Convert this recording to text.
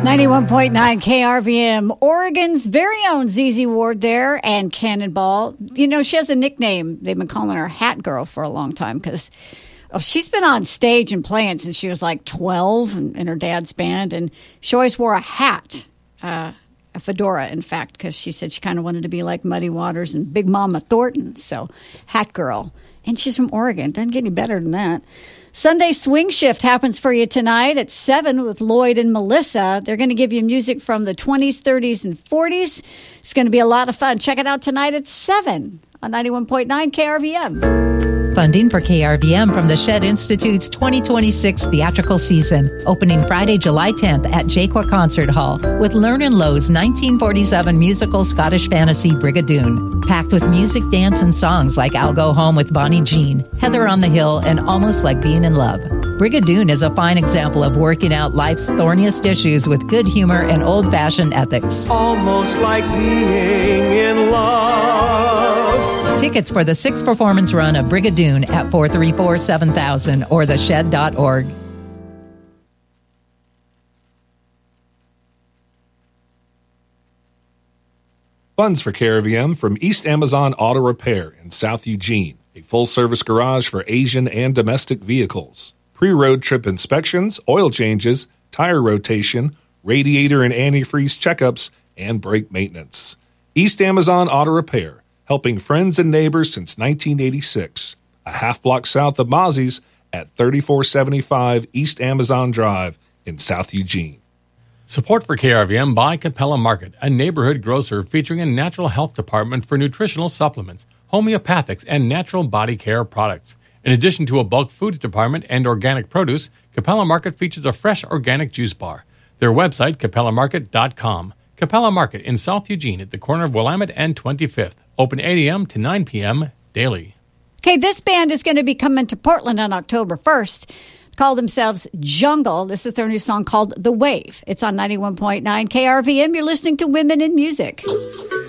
91.9 KRVM, Oregon's very own ZZ Ward there, and Cannonball. You know, she has a nickname. They've been calling her Hat Girl for a long time because she's been on stage and playing since she was like 12 in her dad's band, and she always wore a hat, a fedora, in fact, because she said she kind of wanted to be like Muddy Waters and Big Mama Thornton, so Hat Girl. And she's from Oregon. Doesn't get any better than that. Sunday Swing Shift happens for you tonight at 7 with Lloyd and Melissa. They're going to give you music from the 20s, 30s, and 40s. It's going to be a lot of fun. Check it out tonight at 7 on 91.9 KRVM. Funding for KRVM from the Shed Institute's 2026 theatrical season, opening Friday, July 10th at Jaqua Concert Hall with Lernan Lowe's 1947 musical Scottish fantasy Brigadoon, packed with music, dance, and songs like I'll Go Home with Bonnie Jean, Heather on the Hill, and Almost Like Being in Love. Brigadoon is a fine example of working out life's thorniest issues with good humor and old-fashioned ethics. Almost like being in love. Tickets for the 6th performance run of Brigadoon at 434-7000 or theshed.org. Funds for KRVM from East Amazon Auto Repair in South Eugene, a full-service garage for Asian and domestic vehicles. Pre-road trip inspections, oil changes, tire rotation, radiator and antifreeze checkups, and brake maintenance. East Amazon Auto Repair, helping friends and neighbors since 1986. A half block south of Mozzie's at 3475 East Amazon Drive in South Eugene. Support for KRVM by Capella Market, a neighborhood grocer featuring a natural health department for nutritional supplements, homeopathics, and natural body care products. In addition to a bulk foods department and organic produce, Capella Market features a fresh organic juice bar. Their website, capellamarket.com. Capella Market in South Eugene at the corner of Willamette and 25th. Open 8 a.m. to 9 p.m. daily. Okay, this band is going to be coming to Portland on October 1st. Call themselves Jungle. This is their new song called The Wave. It's on 91.9 KRVM. You're listening to Women in Music.